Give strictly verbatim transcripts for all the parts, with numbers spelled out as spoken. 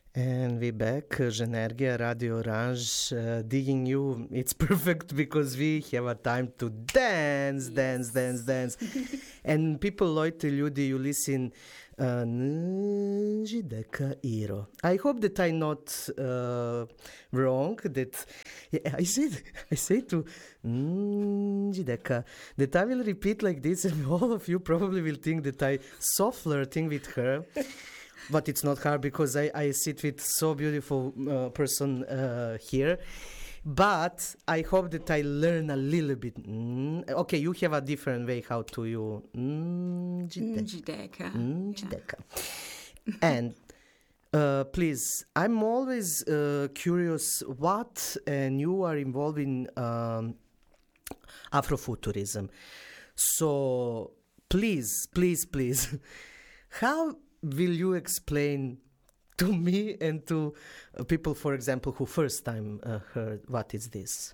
And we back, uh, Zhenergia, Radio Orange, uh, digging you. It's perfect because we have a time to dance, yes. dance, dance, dance. And people, Leute, ljudi, you listen, uh, Njideka Iro. I hope that I'm not uh, wrong, that yeah, I said, I say to Njideka, that I will repeat like this, and all of you probably will think that I so flirting with her. But it's not hard because I, I sit with so beautiful uh, person uh, here. But I hope that I learn a little bit. Mm, okay, you have a different way how to you. Njideka. Njideka. And uh, please, I'm always uh, curious what, and you are involved in um, Afrofuturism. So please, please, please, how will you explain to me and to uh, people, for example, who first time uh, heard what is this?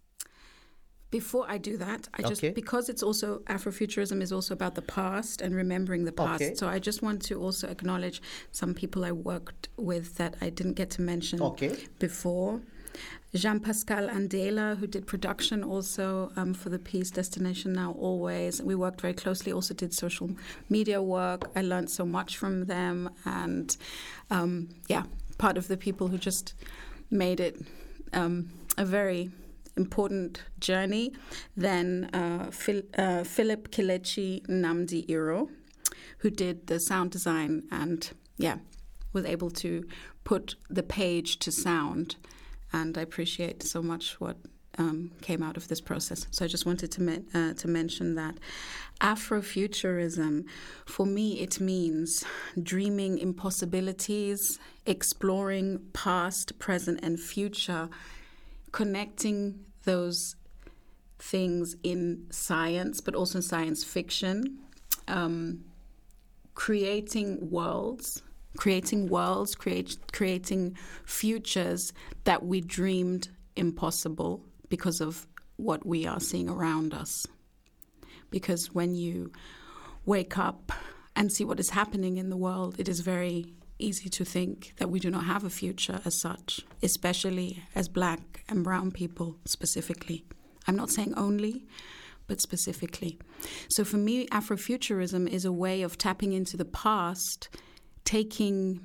Before I do that, I just, okay. because it's also, Afrofuturism is also about the past and remembering the past. Okay. So I just want to also acknowledge some people I worked with that I didn't get to mention okay. before. Jean-Pascal Andela, who did production also um, for the piece Destination Now Always. We worked very closely, also did social media work. I learned so much from them. And um, yeah, part of the people who just made it um, a very important journey. Then uh, Phil, uh, Philip Kelechi Nnamdi Iro, who did the sound design and yeah, was able to put the page to sound. And I appreciate so much what um, came out of this process. So I just wanted to me- uh, to mention that Afrofuturism, for me, it means dreaming impossibilities, exploring past, present, and future, connecting those things in science, but also in science fiction, um, creating worlds. Creating worlds, create, creating futures that we dreamed impossible because of what we are seeing around us. Because when you wake up and see what is happening in the world, it is very easy to think that we do not have a future as such, especially as Black and brown people specifically. I'm not saying only, but specifically. So for me, Afrofuturism is a way of tapping into the past, taking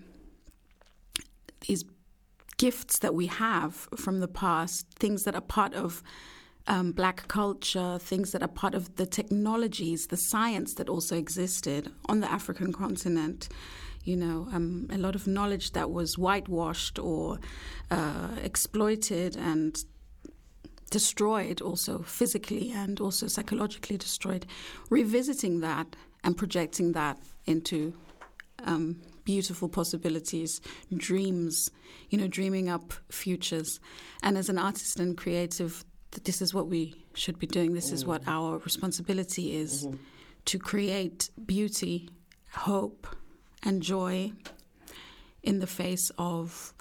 these gifts that we have from the past, things that are part of um, Black culture, things that are part of the technologies, the science that also existed on the African continent, you know, um, a lot of knowledge that was whitewashed or uh, exploited and destroyed also physically and also psychologically destroyed, revisiting that and projecting that into um, beautiful possibilities, dreams, you know, dreaming up futures. And as an artist and creative, this is what we should be doing. This mm. is what our responsibility is, mm-hmm. to create beauty, hope, and joy in the face of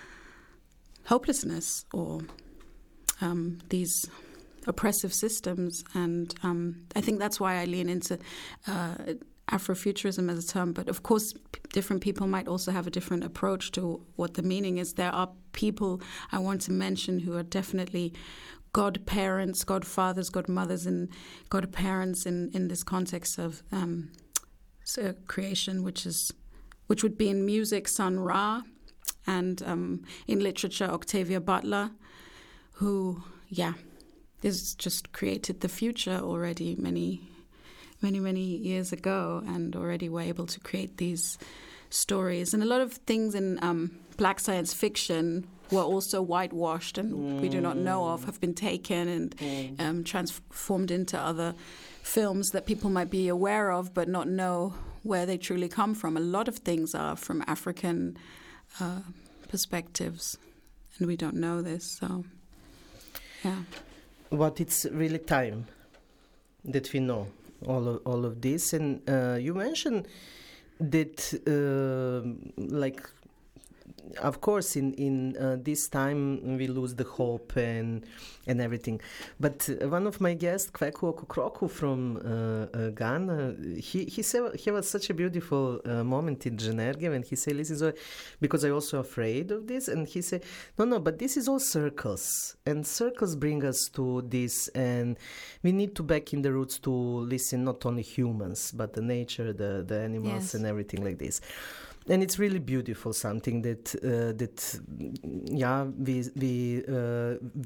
hopelessness or um, these oppressive systems. And um, I think that's why I lean into uh, Afrofuturism as a term. But of course, p- different people might also have a different approach to what the meaning is. There are people I want to mention who are definitely godparents, godfathers, godmothers, and godparents in, in this context of um, so creation, which is which would be in music, Sun Ra, and um, in literature, Octavia Butler, who, yeah, has just created the future already many, many, many years ago, and already were able to create these stories. And a lot of things in um, Black science fiction were also whitewashed and mm. we do not know of, have been taken and mm. um, transformed into other films that people might be aware of but not know where they truly come from. A lot of things are from African uh, perspectives, and we don't know this, so, yeah. But it's really time that we know all of, all of this. And uh, you mentioned that, uh, like, of course, in in uh, this time we lose the hope and and everything. But uh, one of my guests, Kweku Okokroku from uh, uh, Ghana, he he said he was such a beautiful uh, moment in Zhenergia when he said, "Listen, so, because I also afraid of this," and he said, "No, no, but this is all circles, and circles bring us to this, and we need to back in the roots to listen not only humans but the nature, the the animals, yes. and everything like this." And it's really beautiful, something that uh, that yeah we we uh,